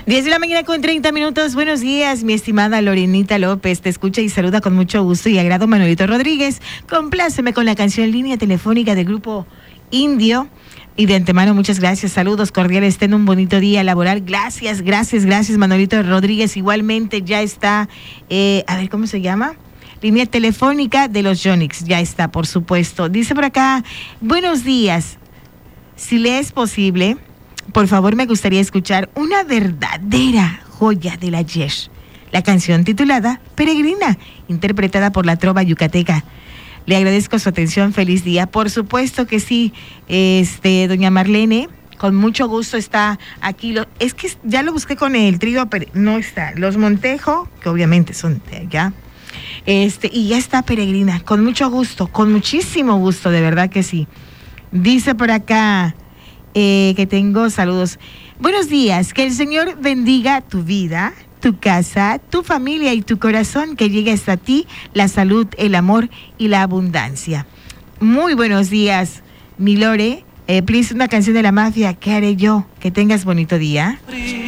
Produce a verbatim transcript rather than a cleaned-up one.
diez de la mañana con treinta minutos. Buenos días, mi estimada Lorenita López. Te escucha y saluda con mucho gusto y agrado Manuelito Rodríguez. Compláceme con la canción Línea Telefónica del Grupo Indio. Y de antemano, muchas gracias. Saludos cordiales. Ten un bonito día laboral. Gracias, gracias, gracias, Manuelito Rodríguez. Igualmente ya está, eh, a ver, ¿cómo se llama? Línea Telefónica de los Yonix. Ya está, por supuesto. Dice por acá, buenos días. Si le es posible, por favor, me gustaría escuchar una verdadera joya del ayer. La canción titulada Peregrina, interpretada por la trova yucateca. Le agradezco su atención, feliz día. Por supuesto que sí, este, doña Marlene, con mucho gusto está aquí. Lo, es que ya lo busqué con el trío, pero no está. Los Montejo, que obviamente son de allá, este, y ya está Peregrina, con mucho gusto, con muchísimo gusto, de verdad que sí. Dice por acá eh, que tengo saludos. Buenos días, que el Señor bendiga tu vida, tu casa, tu familia y tu corazón, que llegue hasta ti la salud, el amor y la abundancia. Muy buenos días, mi Lore. Eh, please, una canción de La Mafia. ¿Qué haré yo? Que tengas bonito día.